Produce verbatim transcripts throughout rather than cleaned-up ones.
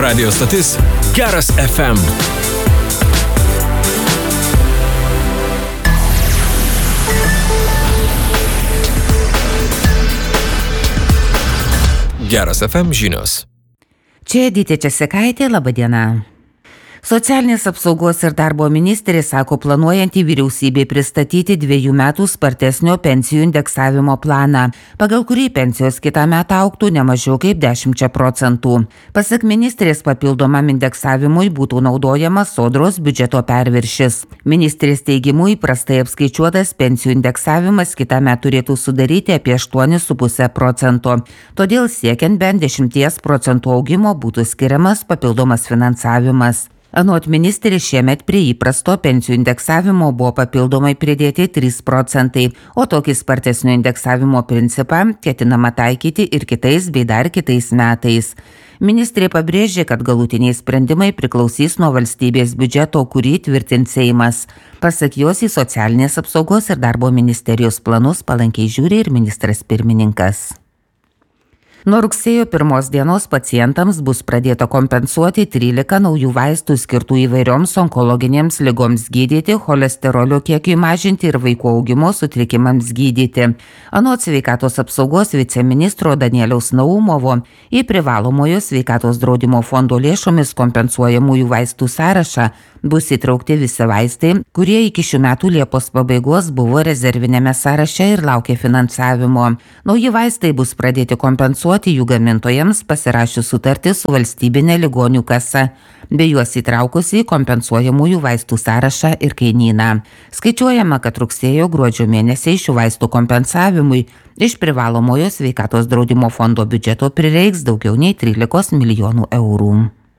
Radio stotis Geras F M. Geras F M žinios. Čia Edita Česekaitė, laba diena. Socialinės apsaugos ir darbo ministrė sako planuojanti vyriausybė pristatyti dviejų metų spartesnio pensijų indeksavimo planą, pagal kurį pensijos kitą metą augtų ne mažiau kaip dešimčia procentų. Pasak ministrės, papildomam indeksavimui būtų naudojamas sodros biudžeto perviršis. Ministrės teigimu įprastai apskaičiuotas pensijų indeksavimas kitą metą turėtų sudaryti apie aštuonis su puse procento. Todėl siekiant bent dešimties procentų augimo būtų skiriamas papildomas finansavimas. Anot ministrės, šiemet prie įprasto pensijų indeksavimo buvo papildomai pridėti trys procentai, o tokį spartesnio indeksavimo principą ketinama taikyti ir kitais bei dar kitais metais. Ministrė pabrėžė, kad galutiniai sprendimai priklausys nuo valstybės biudžeto, kurį tvirtins Seimas. Pasak jos, į socialinės apsaugos ir darbo ministerijos planus palankiai žiūri ir ministras pirmininkas. Nuo rugsėjo pirmos dienos pacientams bus pradėta kompensuoti trylika naujų vaistų skirtų įvairioms onkologinėms ligoms gydyti, cholesterolio kiekiui mažinti ir vaikų augimo sutrikimams gydyti. Anot sveikatos apsaugos viceministro Danieliaus Naumovo, į privalomojo sveikatos draudimo fondo lėšomis kompensuojamųjų vaistų sąrašą bus įtraukti visi vaistai, kurie iki šių metų Liepos pabaigos buvo rezervinėme sąraše ir laukia finansavimo. Nauji vaistai bus pradėti kompensuoti jų gamintojams pasirašius sutartį su valstybinė ligonių kasa, bei juos įtraukus į kompensuojamųjų vaistų sąrašą ir kainyną. Skaičiuojama, kad rugsėjo gruodžio mėnesiai šių vaistų kompensavimui iš privalomojo sveikatos draudimo fondo biudžeto prireiks daugiau nei trylikos milijonų eurų.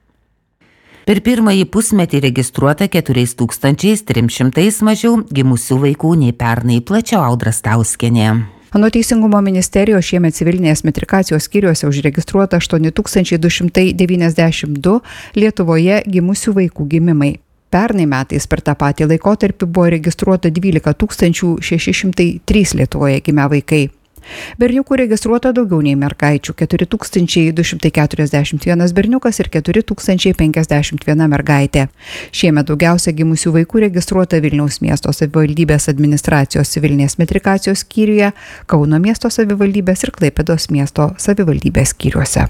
Per pirmąjį pusmetį registruota keturiais tūkstančiais trimis šimtais mažiau gimusių vaikų nei pernai, plačiau Audra Stauskienė. Anot Teisingumo ministerijos šiemet civilinės metrikacijos skyriuose užregistruota aštuoni tūkstančiai du šimtai devyniasdešimt du Lietuvoje gimusių vaikų gimimai. Pernai metais per tą patį laikotarpį buvo registruota dvylika tūkstančių šeši šimtai trys Lietuvoje gimę vaikai. Berniukų registruota daugiau nei mergaičių – keturi tūkstančiai du šimtai keturiasdešimt vienas berniukas ir keturi tūkstančiai penkiasdešimt viena mergaitė. Šiemet daugiausia gimusių vaikų registruota Vilniaus miesto savivaldybės administracijos civilinės metrikacijos skyriuje, Kauno miesto savivaldybės ir Klaipėdos miesto savivaldybės skyriuose.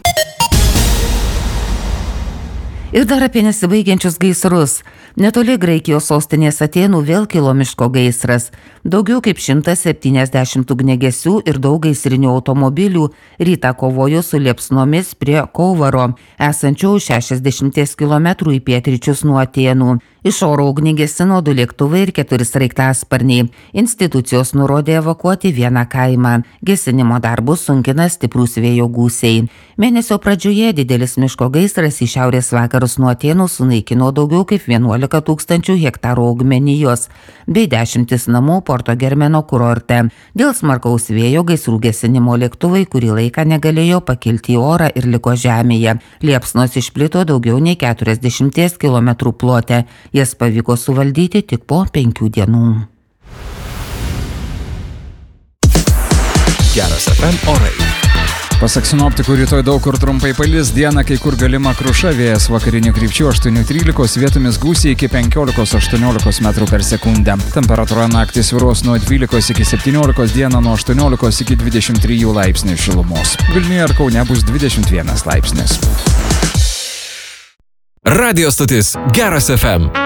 Ir dar apie nesibaigiančius gaisrus. Netoli Graikijos sostinės Atėnų vėl kilo miško gaisras. Daugiau kaip šimtas septyniasdešimt ugniagesių ir daug gaisrinių automobilių rytą kovojo su liepsnomis prie Kauvaro, esančių šešiasdešimties kilometrų į pietryčius nuo Atėnų. Iš oro ugnį gesino du lėktuvai ir keturi sraigtasparniai. Institucijos nurodė evakuoti vieną kaimą. Gesinimo darbus sunkina stiprūs vėjo gūsiai. Mėnesio pradžioje didelis miško gaisras į šiaurės vakarus nuo Atėnų sunaikino daugiau kaip vienuolika tūkstančių hektarų augmenijos bei dešimtis namų Porto Germeno kurorte. Dėl smarkaus vėjo gaisrų gesinimo lėktuvai kurį laiką negalėjo pakilti į orą ir liko žemėje. Liepsnos išplito daugiau nei keturiasdešimties kilometrų plote. Jas pavyko suvaldyti tik po penkių dienų. Geras F M orai. Pasak sinoptikų, rytoj daug kur trumpai palis, dieną kai kur galima kruša, vėjas vakarinių krypčių aštuoni trylikos, vietomis gūsiai iki penkiolikos aštuoniolikos metrų per sekundę. Temperatūra naktį svyruos nuo dvylikos iki septyniolikos, dieną nuo aštuoniolikos iki dvidešimt trijų laipsnių šilumos. Vilniuje ir Kaune bus dvidešimt vienas laipsnis. Radio stotis Geras F M.